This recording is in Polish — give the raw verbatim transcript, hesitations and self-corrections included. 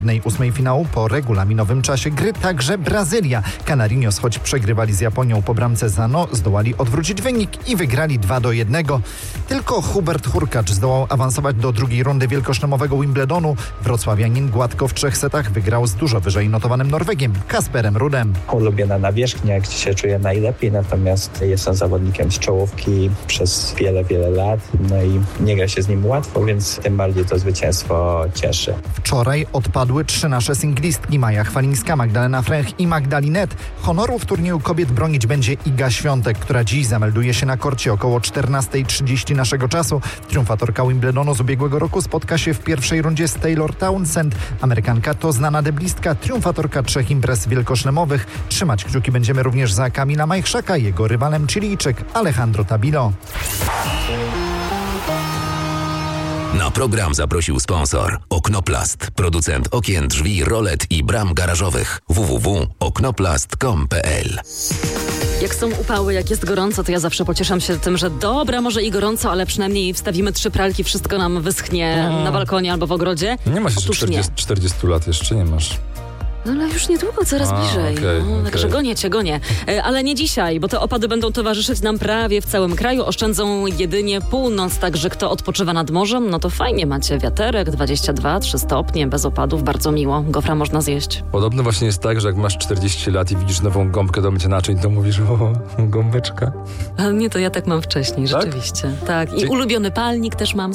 ósmej finału po regulaminowym czasie gry także Brazylia. Canarinos, choć przegrywali z Japonią po bramce za no, zdołali odwrócić wynik i wygrali dwa do jednego. Tylko Hubert Hurkacz zdołał awansować do drugiej rundy wielkoszlemowego Wimbledonu. Wrocławianin gładko w trzech setach wygrał z dużo wyżej notowanym Norwegiem Kasperem Rudem. Ulubiona nawierzchnia, gdzie się czuje najlepiej, natomiast jest on zawodnikiem z czołówki przez wiele, wiele lat. No i nie gra się z nim łatwo, więc tym bardziej to zwycięstwo cieszy. Wczoraj odpadły trzy nasze singlistki: Maja Chwalińska, Magdalena Fręch i Magdalinet. Honoru w turnieju kobiet bronić będzie Iga Świątek, która dziś zamelduje się na korcie około czternasta trzydzieści naszego czasu. Triumfatorka Wimbledonu z ubiegłego roku spotka się w pierwszej rundzie z Taylor Townsend. Amerykanka to znana deblistka, triumfatorka trzech imprez wielkoszlemowych. Trzymać kciuki będziemy również za Kamila Majchrzaka, jego rywalem Chilijczyk Alejandro Tabilo. Na program zaprosił sponsor Oknoplast, producent okien, drzwi, rolet i bram garażowych. w w w kropka oknoplast kropka com kropka p l. Jak są upały, jak jest gorąco, to ja zawsze pocieszam się tym, że dobra, może i gorąco, ale przynajmniej wstawimy trzy pralki, wszystko nam wyschnie A. na balkonie albo w ogrodzie. Nie masz jeszcze Otóż czterdzieści, czterdzieści lat, jeszcze nie masz. No ale już niedługo, coraz A, bliżej. okay, no, okay. Także gonię cię, gonię. E, ale nie dzisiaj, bo te opady będą towarzyszyć nam prawie w całym kraju. Oszczędzą jedynie północ, także kto odpoczywa nad morzem, no to fajnie, macie wiaterek, dwadzieścia dwa trzy stopnie, bez opadów, bardzo miło. Gofra można zjeść. Podobno właśnie jest tak, że jak masz czterdzieści lat i widzisz nową gąbkę do mycia naczyń, to mówisz, o, gąbeczka. A nie, to ja tak mam wcześniej, Tak? rzeczywiście. Tak, i Dzie- ulubiony palnik też mam.